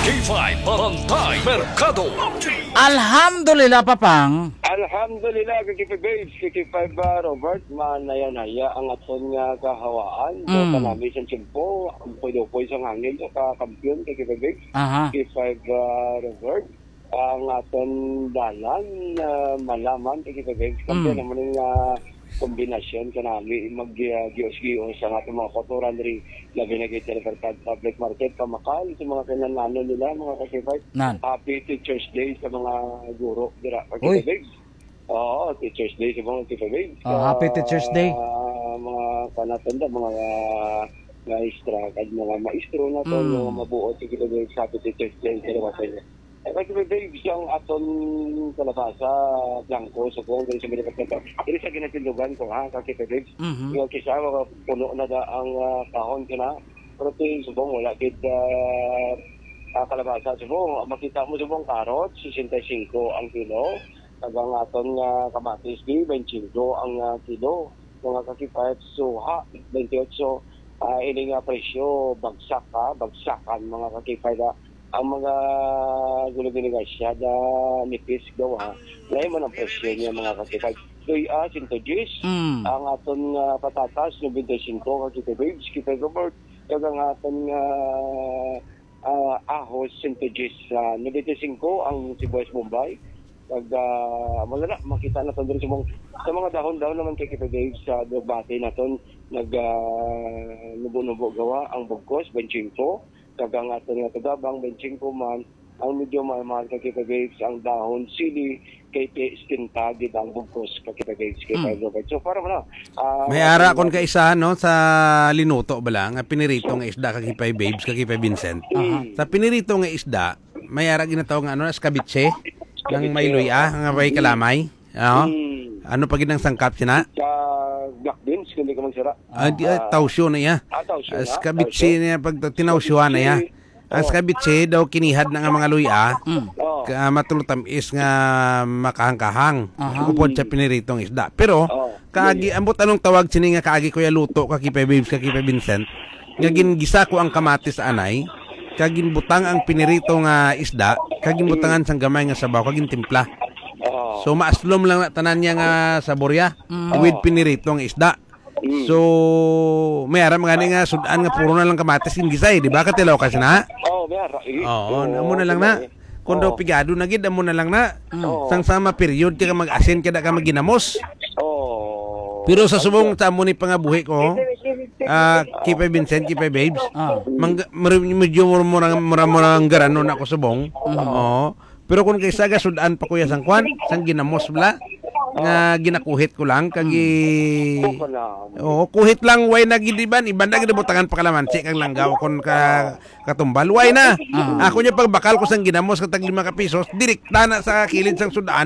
K5 Barangay Mercado. Alhamdulillah, Papang. Alhamdulillah, kakipibabes, kakipay ba, Robert, manaya-naya ang aton nga kahawaan. So, kanami sa tiyempo, pwede po isang hangin sa kakampiyon, kakipibabes, kakipay ba, Robert, ang aton dalan malaman, kakipibabes, kampiyon naman yung kombinasyon kanami mag-gios-gios sa ating mga kotoran rin labi na kayo Libertad Public Market pamakal sa mga kinanano nila mga kakipay. Happy Teacher's Day sa mga guro dira kakipay. Oo, Teacher's Day sa mga kakipay. Happy Teacher's Day. Mga kanatanda, mga maestra, mga maestro na to, mga mabuot kakipay sa Happy Teacher's Day sa liwasan niya. Kakipay, siyang aton kalabasa, blanco, sa kong, sa mga kapatid. Ini sa ginatindugan ko, ha, kakipay. Yung kisa, puno na da ang kahon ka na. Pero ito subong, wala kita kalabasa. Subong, makita mo subong karot, 65 ang kilo. Tagang aton kamatis, 25 ang kilo. Mga kakipay, suha, 28. Ini nga presyo, bagsakan mga kakipay na. Ang mga gulay-gulay da nipis gawa, ngayon man ang presyo niya mga kakipay. Luya, 110. Ang aton patatas, 95 kakipay. Kipay Robert, kagang aton ahos, 110. 95 ang Sibuyas Bombay. Wala na, makita na ito sa mga dahon-dahon naman kakipay sa debate na ito, nubo-nubo gawa ang bugkos, 25. Kagang ato nga tagabang, 25 man, ang medyo mahal kakipagayos ang dahon, sili, kay skintagid ang bugkos kakipagayos kay Robert. So para mo na. May ara kon ka isa no sa linuto bala nga pinirito nga isda kakipay babes, kakipay Vincent. Sa pinirito nga isda, may ara ginatawag nga ano, escabeche, ng may luya, nga may kalamay. Ano pa ginang sangkap sina? Black beans, kundi ka magsara. Tausyo na iya. Escabeche niya, pag tinausyuhan na iya. Ang escabeche daw kinihad na nga mga luya, matulutamis nga makahang-kahang. Upod sa piniritong isda. Pero, kaagi, ambot anong tawag sini nga kaagi kuya luto, kakipay babes, kakipay Vincent, nga gingisa ko ang kamatis anay, kagin butang ang pinirito nga isda, kagin butangan sang gamay nga sabaw, kagin timpla. So maaslom lang na tanan niya nga saborya with piniritong isda. So may ara mga nga sudan nga puro na lang kamatis ing gisay, di ba? Katilaw kasi na. May ara. Amo na lang na. Kundo pigado na gid amo na lang na. Sang sama period ka mag-asin kada ka maginamos. Pero sa subong sa amo ni pangabuhi ko, kipay Vincent, kipay babes, medyo murang garano na ako subong. Pero kung kaysa gasudaan pa kuya sang kwan, sang ginamos bala, nga ginakuhit ko lang, kuhit lang, way na gidiban, iban na gidabutangan pa kalamansi, kang langgaw kon katumbal, way na. Ako niya pagbakal ko sang ginamos, katag 5 ka pisos, direkta na sa kilid sang sudaan,